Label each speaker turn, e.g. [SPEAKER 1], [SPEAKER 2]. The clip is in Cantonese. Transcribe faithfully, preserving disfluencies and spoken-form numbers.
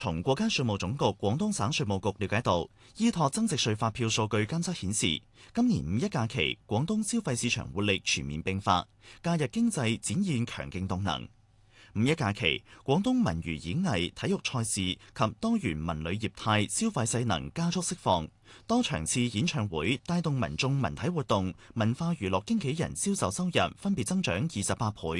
[SPEAKER 1] 從國家稅務總局廣東省稅務局了解到，依託增值稅發票數據監測顯示，今年五一假期廣東消費市場活力全面迸發，假日經濟展現強勁動能。五一假期，廣東文娛演藝、體育賽事及多元文旅業態消費勢能加速釋放，多場次演唱會帶動民眾文體活動、文化娛樂經紀人銷售收入分別增長二十八倍